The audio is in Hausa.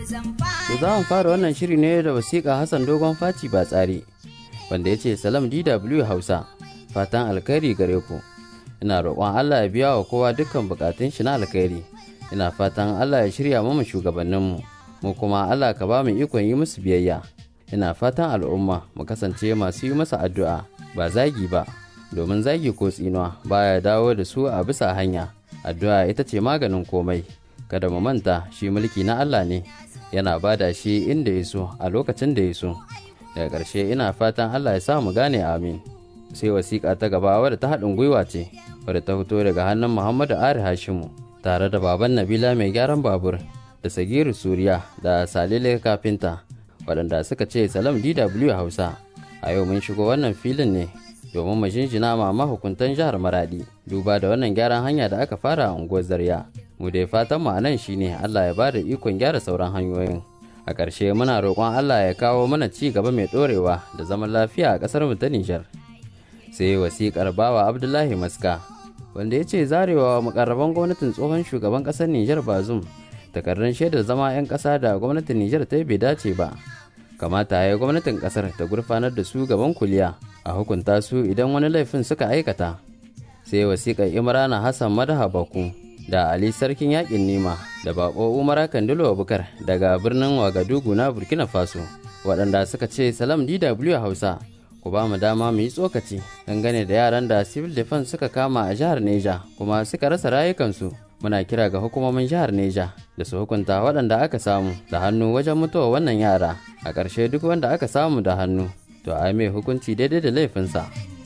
To za mu fara wannan shiri ne da wasiƙa Hassan Dogon Faci ba tsari, wanda ya ce Salam DW Hausa, fatan alkhairi gare ku. Ina roƙon Allah ya biya wa kowa dukkan buƙatun shi na alkhairi. Ina fatan Allah ya shirya mu shugabanninmu, mu kuma Allah ka ba mu ikon yi musu biyayya. Ina fatan al'umma mu kasance masu yi masa addu'a ba zagi ba, domin zagi ko tsinuwa baya dawo da su a bisa hanya. Addu'a ita ce maganin komai. Kada mu manta shi mulki na Allah ne, yana bada shi inda ya so a lokacin da ya so. Daga ƙarshe ina fatan Allah ya sa mu gane, amin. Sai wasiƙa ta gaba wadda ta haɗin gwiwa ce, wadda ta fito daga hannun Muhammadu Ari Hashimu tare da baban Nabila mai gyaran babur da Sagiru Suriya da Salile Kafinta, waɗanda suka ce Salam DW Hausa. A yau mun shigo wannan filin ne domin mu jinjina ma mahukuntan jihar Maradi duba da wannan gyaran hanya da aka fara a unguwar Zarya. Mu dai fatan mu anan shine Allah ya bada ikon gyara sauran hanyoyin. A ƙarshe muna roƙon Allah ya kawo mana ci gaba mai ɗorewa da zaman lafiya a ƙasar mu ta Nijar. Sai wasiƙar bawa Abdullahi Maska, wanda ya ce zarewa mukarraban gwamnatin tsohon shugaban ƙasar Nijar Bazum takardun shaidar zama 'yan ƙasa da gwamnatin Nijar ta yi bai dace ba. Kamata ya yi gwamnatin ƙasar ta gurfanar da su gaban kuliya a hukunta su idan wani laifin suka aikata. Sai wasiƙar Imrana Hassan Madaha Baku da Ali Sarkin Yaƙin Nima da Bako Umara Kandilo Abubakar daga birnin Wagadugu na Burkina Faso, waɗanda suka ce Salam DW Hausa, ku ba mu dama mu yi tsokaci dangane da yaran da civil defense suka kama a jihar Neja kuma suka rasa rayukansu. Muna kira ga hukumomin jihar Neja da su hukunta waɗanda aka samu da hannu wajen mutuwa wannan yara. A ƙarshe duk wanda aka samu da hannu to a mai hukunci daidai da laifinsa.